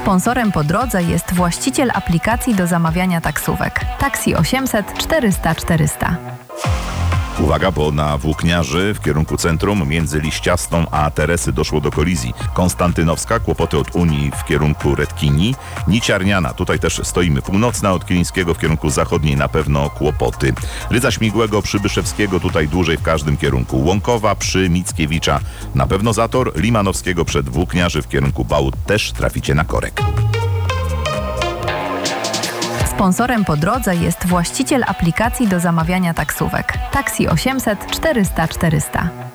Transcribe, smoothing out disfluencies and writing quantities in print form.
Sponsorem po drodze jest właściciel aplikacji do zamawiania taksówek. Taksi 800 400 400. Uwaga, bo na Włókniarzy w kierunku centrum między Liściastą a Teresy doszło do kolizji. Konstantynowska, kłopoty od Unii w kierunku Redkini. Niciarniana, tutaj też stoimy. Północna od Kilińskiego w kierunku zachodniej na pewno kłopoty. Rydza Śmigłego przy Byszewskiego, tutaj dłużej w każdym kierunku. Łąkowa przy Mickiewicza na pewno zator. Limanowskiego przed Włókniarzy w kierunku Bałut też traficie na korek. Sponsorem po drodze jest właściciel aplikacji do zamawiania taksówek. Taksi 800 400 400.